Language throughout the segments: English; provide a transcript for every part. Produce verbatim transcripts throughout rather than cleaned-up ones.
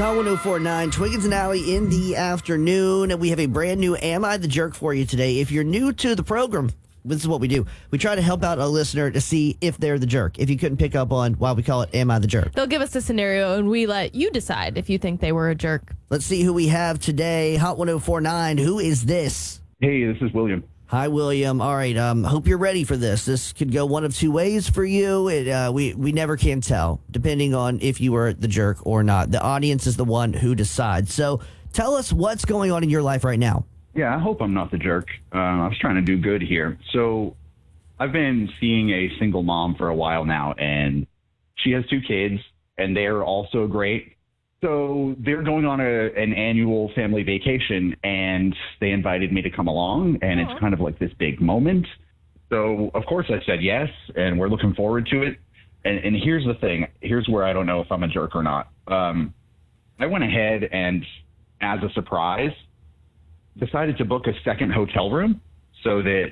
Hot ten forty-nine, Twiggins and Alley in the afternoon. And we have a brand new Am I the Jerk for you today. If you're new to the program, this is what we do. We try to help out a listener to see if they're the jerk. If you couldn't pick up on why we call it Am I the Jerk. They'll give us a scenario and we let you decide if you think they were a jerk. Let's see who we have today. Hot ten forty-nine, who is this? Hey, this is William. Hi, William. All right, um, hope you're ready for this. This could go one of two ways for you. It, uh, we, we never can tell, depending on if you were the jerk or not. The audience is the one who decides. So tell us what's going on in your life right now. Yeah, I hope I'm not the jerk. Uh, I was trying to do good here. So I've been seeing a single mom for a while now, and she has two kids, and they're also great. So they're going on a, an annual family vacation, and they invited me to come along, and Aww. It's kind of like this big moment. So, of course, I said yes, and we're looking forward to it. And, and here's the thing. Here's where I don't know if I'm a jerk or not. Um, I went ahead and, as a surprise, decided to book a second hotel room so that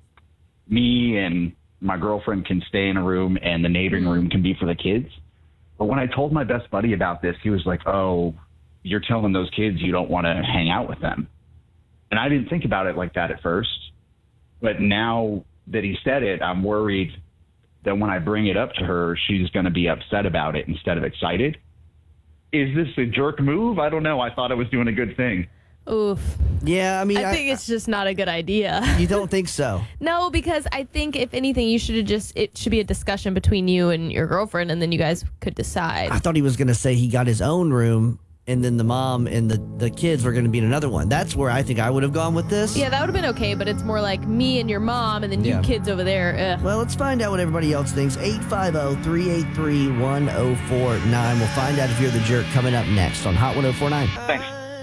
me and my girlfriend can stay in a room and the neighboring room can be for the kids. But when I told my best buddy about this, he was like, oh, you're telling those kids you don't want to hang out with them. And I didn't think about it like that at first. But now that he said it, I'm worried that when I bring it up to her, she's going to be upset about it instead of excited. Is this a jerk move? I don't know. I thought I was doing a good thing. Oof. Yeah, I mean, I, I think it's just not a good idea. You don't think so? No, because I think if anything, you should have just, it should be a discussion between you and your girlfriend, and then you guys could decide. I thought he was going to say he got his own room, and then the mom and the, the kids were going to be in another one. That's where I think I would have gone with this. Yeah, that would have been okay, but it's more like me and your mom, and then Yeah. you kids over there. Ugh. Well, let's find out what everybody else thinks. eight five zero, three eight three, one zero four nine. We'll find out if you're the jerk coming up next on Hot ten forty-nine. Thanks.